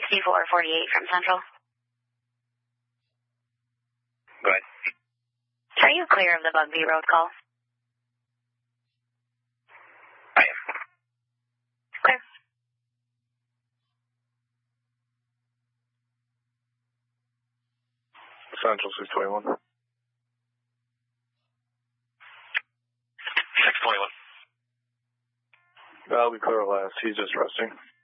6448 from Central. Go ahead. Are you clear of the Bugby Road call? I am. Clear. Central 621. 621. I'll be clear last. He's just resting.